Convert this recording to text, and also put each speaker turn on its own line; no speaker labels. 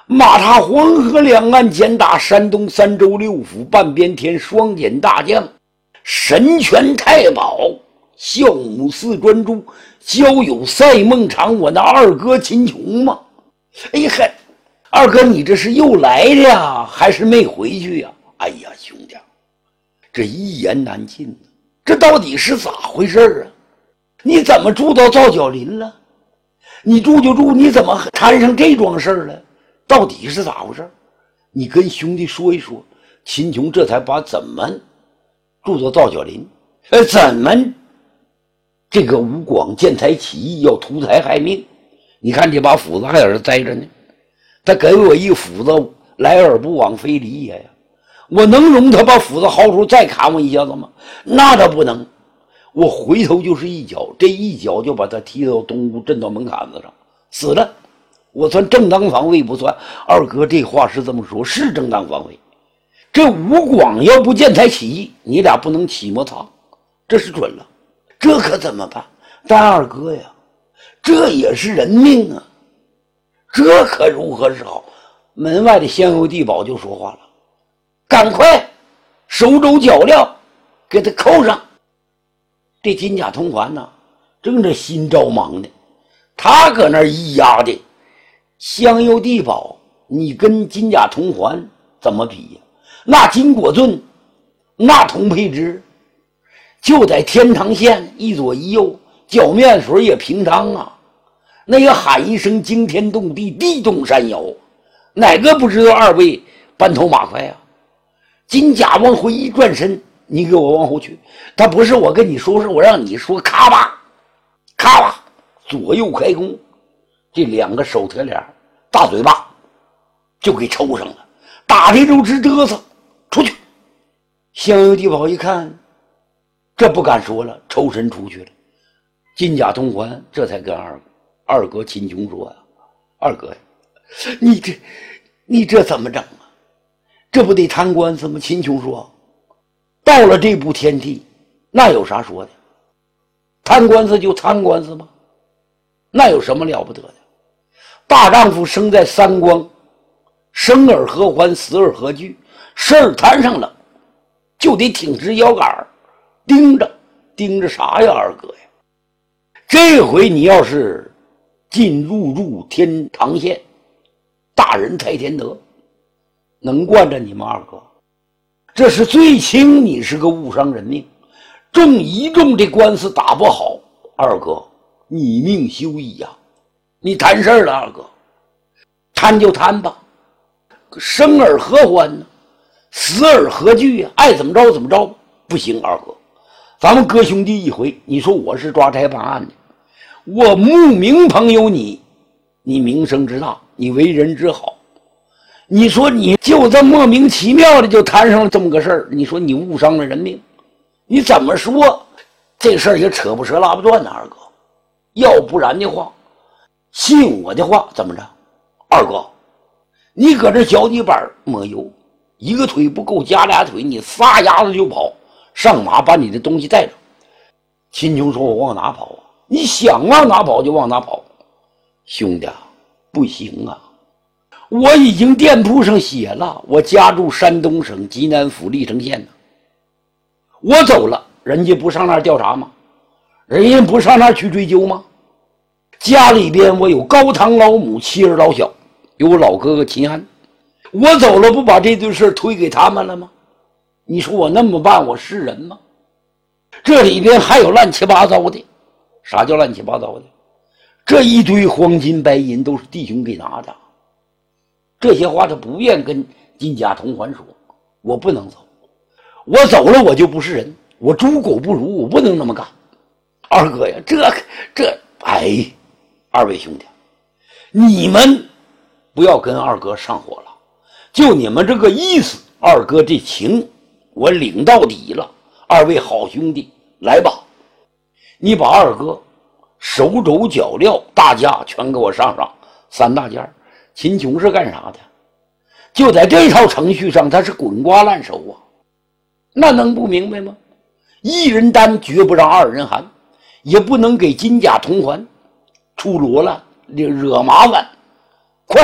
马踏黄河两岸，践踏山东三州六府，半边天，双锏大将，神拳太保，孝母四专诸，交友赛孟尝，我那二哥秦琼吗？哎呀，二哥你这是又来的呀，还是没回去呀？哎呀，兄弟，这一言难尽，这到底是咋回事啊？你怎么住到皂角林了？你住就住，你怎么摊上这桩事了？到底是咋回事？你跟兄弟说一说。秦琼这才把怎么住到皂角林，怎么这个吴广见财起义要图财害命。你看这把斧子还在这栽着呢，他给我一斧子，来而不往非礼也呀。我能容他把斧子薅出再砍我一下子吗？那倒不能。我回头就是一脚，这一脚就把他踢到东屋，震到门槛子上，死了。我算正当防卫不算。二哥这话是这么说，是正当防卫。这吴广要不见财起义，你俩不能起摩擦，这是准了。这可怎么办？但二哥呀，这也是人命啊，这可如何是好？门外的香油地保就说话了：“赶快手肘脚镣，给他扣上。”这金甲通环呢，正这心着忙呢，他搁那一压的。香油地保，你跟金甲通环怎么比呀？那金果盾，那铜佩芝，就在天堂县一左一右，脚面水也平常啊。那个喊一声惊天动地，地动山摇，哪个不知道二位半头马快啊？金甲往回一转身，你给我往后去。他不是我跟你说，是我让你说。咔吧咔吧，左右开弓，这两个手铁脸大嘴巴就给抽上了，打的都直嘚瑟。出去！香油地保一看，这不敢说了，抽身出去了。金甲通环这才跟二哥秦琼说呀：“二哥呀，你这怎么整啊？这不得摊官司吗？”秦琼说：“到了这步天地，那有啥说的？摊官司就摊官司吗？那有什么了不得的？大丈夫生在三光，生而何欢，死而何惧？事儿摊上了，就得挺直腰杆，盯着啥呀，二哥呀？这回你要是入天堂县，大人太天德，能惯着你吗？二哥，这是最轻，你是个误伤人命，重一重这官司打不好，二哥你命休矣呀！你谈事儿了，二哥，谈就谈吧，生而何欢呢？死而何惧呀？爱怎么着怎么着。不行，二哥，咱们哥兄弟一回，你说我是抓差办案的，我慕名朋友你名声之大，你为人之好，你说你就这莫名其妙的就摊上了这么个事儿，你说你误伤了人命，你怎么说这事儿也扯不扯拉不断呢？二哥，要不然的话，信我的话，怎么着？二哥，你搁这脚底板抹油，一个腿不够加俩腿，你撒丫子就跑，上马把你的东西带着。秦琼说：“我往哪跑啊？你想往哪跑就往哪跑。”兄弟，不行啊！我已经店铺上写了，我家住山东省济南府历城县呢。我走了，人家不上那儿调查吗？人家不上那儿去追究吗？家里边我有高堂老母，妻儿老小，有我老哥哥秦安。我走了，不把这堆事推给他们了吗？你说我那么办，我是人吗？这里边还有乱七八糟的。啥叫乱七八糟的？这一堆黄金白银都是弟兄给拿的。这些话他不愿跟金甲同环说，我不能走，我走了我就不是人，我猪狗不如，我不能那么干。二哥呀，哎，二位兄弟，你们不要跟二哥上火了，就你们这个意思，二哥这情我领到底了。二位好兄弟，来吧，你把二哥手肘脚镣大家全给我上上3大件。秦琼是干啥的？就在这套程序上，他是滚瓜烂熟啊，那能不明白吗？一人担绝不让二人寒，也不能给金甲同环出罗了惹麻烦。